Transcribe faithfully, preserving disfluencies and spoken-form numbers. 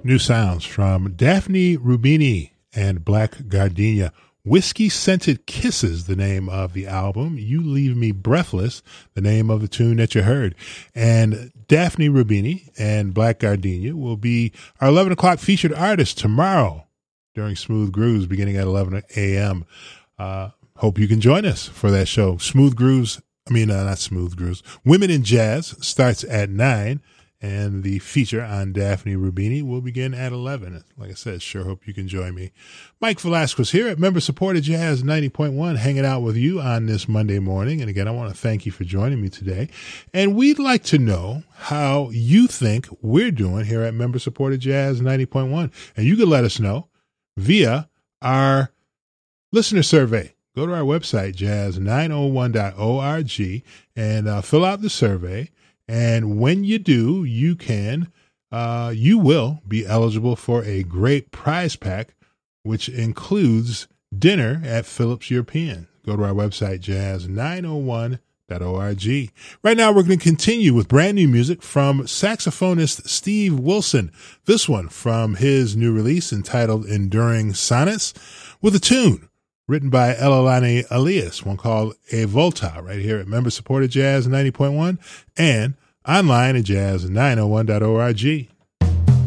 New sounds from Daphne Rubini and Black Gardenia. Whiskey Scented Kisses, the name of the album. You Leave Me Breathless, the name of the tune that you heard. And Daphne Rubini and Black Gardenia will be our eleven o'clock featured artist tomorrow during Smooth Grooves beginning at eleven a.m. Uh, hope you can join us for that show. Smooth Grooves, I mean, uh, not Smooth Grooves. Women in Jazz starts at nine. And the feature on Daphne Rubini will begin at eleven. Like I said, sure hope you can join me. Mike Velasquez here at Member Supported Jazz ninety point one, hanging out with you on this Monday morning. And again, I want to thank you for joining me today. And we'd like to know how you think we're doing here at Member Supported Jazz ninety point one. And you can let us know via our listener survey. Go to our website, jazz nine oh one dot org, and uh, fill out the survey. And when you do, you can, uh, you will be eligible for a great prize pack, which includes dinner at Phillips European. Go to our website, jazz nine oh one dot org. Right now, we're going to continue with brand new music from saxophonist Steve Wilson. This one from his new release entitled Enduring Sonnets, with a tune written by Elalani Elias, one called A Volta, right here at Member Supported Jazz ninety point one and online at jazz nine oh one dot org.